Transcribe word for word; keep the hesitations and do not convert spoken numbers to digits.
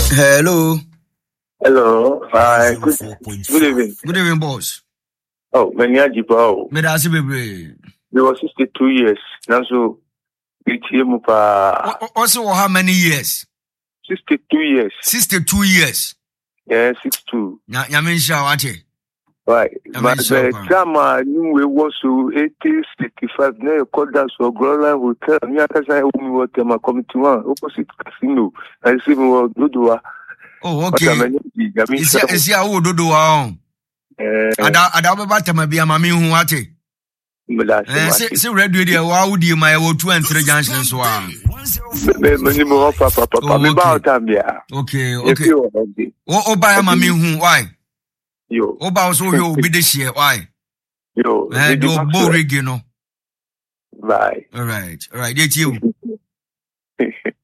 Hello. Hello. Hi. Good, good evening. Good evening, boss. Oh, many are people. Me da si bebre. There was sixty-two years. Now so, it's him pa. Also, how many years? sixty-two years. sixty-two years. Yeah, sixty-two. Ya ya mensha wate. Right. But the time I knew we was so eighty, sixty-five. Now you call that so Groland Hotel. Me I say we were to my committee one opposite casino. I see me was Dodua. Oh, okay. Is ya is ya wo Dodua on? Eh. Ada ada beba tema bia ma me hu wate. Eh, se se radio dia wa wo di ma e wo two and three junction so a. Me me ni mo papa papa me ba o tambia. Okay, okay. O o ba ma me hu why? Yo. O ba so yo obi de share why? Yo. Eh, do bo reggae no. Bye. All right. All right. It's you.